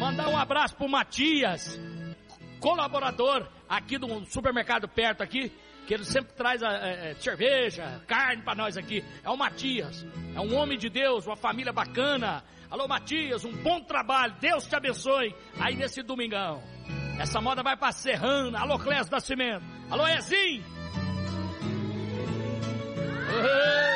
Mandar um abraço pro Matias, colaborador aqui do supermercado perto aqui, que ele sempre traz cerveja, carne pra nós aqui. É o Matias, é um homem de Deus, uma família bacana. Alô Matias, um bom trabalho, Deus te abençoe aí nesse domingão. Essa moda vai pra Serrana. Alô Clésio Nascimento, alô Ezinho.